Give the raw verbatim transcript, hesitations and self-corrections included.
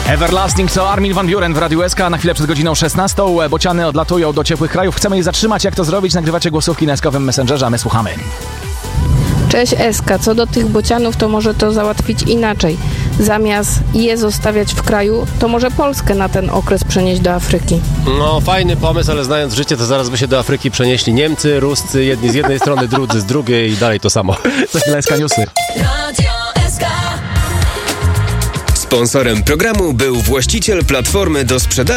Everlasting to Armin van Buuren w Radiu S K. Na chwilę przed godziną szesnastą. Bociany odlatują do ciepłych krajów. Chcemy je zatrzymać. Jak to zrobić? Nagrywacie głosówki na eskowym Messengerze, a my słuchamy. Cześć Eska, co do tych bocianów, to może to załatwić inaczej. Zamiast je zostawiać w kraju, to może Polskę na ten okres przenieść do Afryki. No, fajny pomysł, ale znając życie, to zaraz by się do Afryki przenieśli Niemcy, Ruscy, jedni z jednej strony, drudzy z drugiej i dalej to samo. Za chwilę S K Newsy. Sponsorem programu był właściciel platformy do sprzedaży